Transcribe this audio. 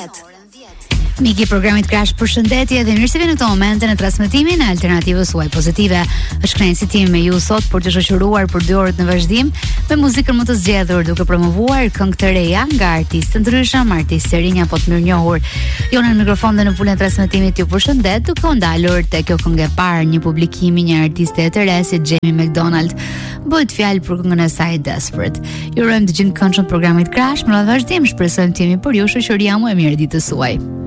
Miki programit Crash, përshëndetje dhe mirë se vini në këtë moment në transmetimin e Alternativës Suaj Pozitive. Është kënaqësi time me ju sot për të shoqëruar për 2 orë në vazhdim me muzikën më të zgjedhur, duke promovuar këngë të reja nga artistë ndryshëm, artistë rinj apo të mirënjohur. Jo në mikrofon dhe në pulën e transmetimit ju përshëndet, duke u ndalur te kjo këngë e parë, një publikim i një artiste të re si Jamie McDonald. Bëhet fjalë për këngën e saj Desperate. Ju urojmë të gjeni këngën e programit Crash, në vazhdim shpresojmë të jemi për ju shoqëria më e mirë ditës suaj.